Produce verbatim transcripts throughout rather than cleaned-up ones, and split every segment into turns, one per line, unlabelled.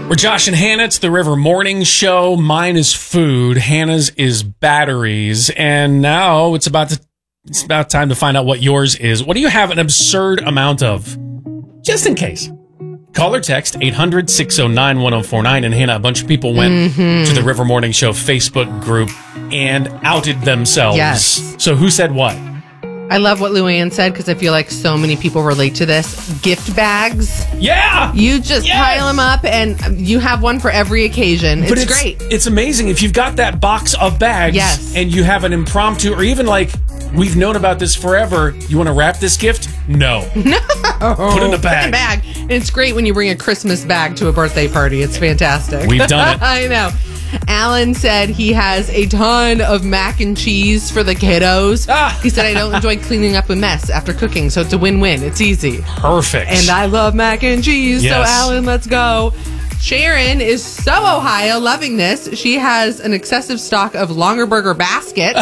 We're Josh and Hannah. It's the River Morning Show. Mine is food. Hannah's is batteries. And now it's about to, it's about time to find out what yours is. What do you have an absurd amount of? Just in case. Call or text eight hundred, six oh nine, one oh four nine. And Hannah, a bunch of people went mm-hmm. to the River Morning Show Facebook group and outed themselves.
Yes.
So who said what?
I love what Luann said because I feel like so many people relate to this. Gift bags.
Yeah.
You just yes. pile them up and you have one for every occasion. It's,
but it's
great.
It's amazing if you've got that box of bags
yes.
and you have an impromptu or even like we've known about this forever. You want to wrap this gift? No.
No.
Put it in a bag.
Put it in a bag. And it's great when you bring a Christmas bag to a birthday party. It's fantastic.
We've done it.
I know. Alan said he has a ton of mac and cheese for the kiddos. Ah. He said, I don't enjoy cleaning up a mess after cooking, so it's a win-win. It's easy.
Perfect.
And I love mac and cheese,
yes.
so Alan, let's go. Sharon is so Ohio, loving this. She has an excessive stock of Longer Burger baskets.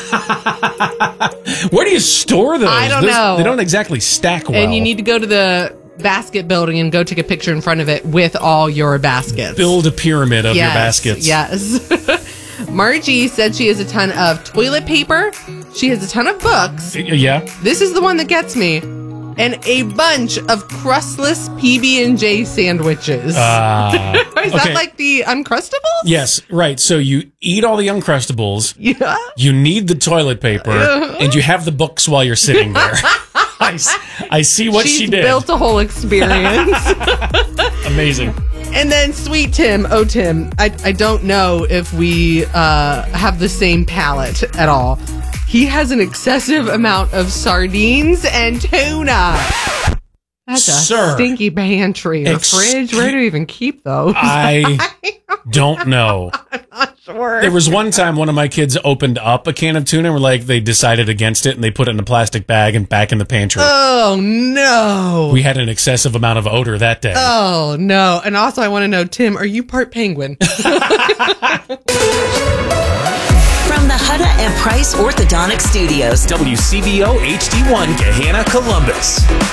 Where do you store those?
I don't
those,
know.
They don't exactly stack well.
And you need to go to the basket building and go take a picture in front of it with all your baskets.
Build a pyramid of
yes,
your baskets.
Yes. Margie said she has a ton of toilet paper. She has a ton of books.
Yeah.
This is the one that gets me. And a bunch of crustless P B and J sandwiches.
Uh,
is
okay.
that like the Uncrustables?
Yes, right. So you eat all the Uncrustables.
Yeah.
You need the toilet paper.
Uh-huh.
And you have the books while you're sitting there. I, I see what
She's
she did.
built a whole experience.
Amazing.
And then Sweet Tim, oh Tim, I, I don't know if we uh, have the same palate at all. He has an excessive amount of sardines and tuna. That's a
Sir,
stinky pantry or
excuse-
fridge. Where do you even keep those?
I don't know.
I'm not sure.
There was one time one of my kids opened up a can of tuna and were like, they decided against it and they put it in a plastic bag and back in the pantry.
Oh, no.
We had an excessive amount of odor that day.
Oh, no. And also, I want to know, Tim, are you part penguin?
From the Hutta and Price Orthodontic Studios,
W C B O H D one, Gahanna, Columbus.